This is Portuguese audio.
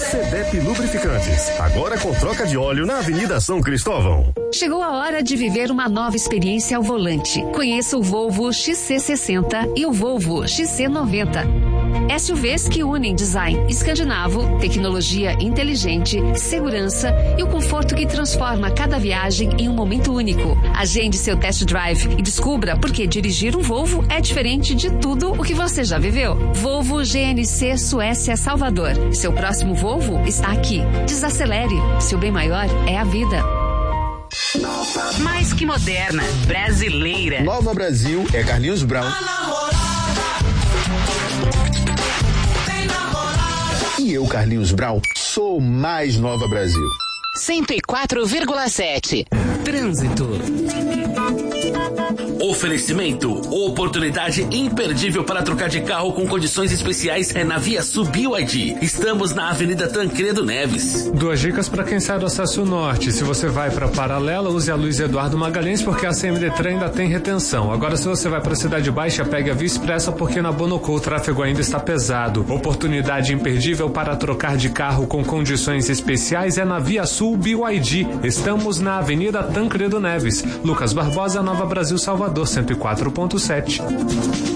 CDEP Lubrificantes, agora com troca de óleo na Avenida São Cristóvão. Chegou a hora de viver uma nova experiência ao volante. Conheça o Volvo XC60 e o Volvo XC90. SUVs que unem design escandinavo, tecnologia inteligente, segurança e o conforto que transforma cada viagem em um momento único. Agende seu test drive e descubra por que dirigir um Volvo é diferente de tudo o que você já viveu. Volvo GNC Suécia Salvador. Seu próximo Volvo está aqui. Desacelere. Seu bem maior é a vida. Mais que moderna, brasileira. Nova Brasil é Carlinhos Brown. E eu, Carlinhos Brown, sou mais Nova Brasil. 104,7. Trânsito. Oferecimento, oportunidade imperdível para trocar de carro com condições especiais é na ViaSul BYD. Estamos na Avenida Tancredo Neves. 2 dicas para quem sai do acesso norte. Se você vai para Paralela, use a Luiz Eduardo Magalhães, porque a CMD-Trem ainda tem retenção. Agora, se você vai para Cidade Baixa, pegue a Via Expressa, porque na Bonocô o tráfego ainda está pesado. Oportunidade imperdível para trocar de carro com condições especiais é na ViaSul BYD. Estamos na Avenida Tancredo Neves. Lucas Barbosa, Nova Brasil, Salvador, 104.7.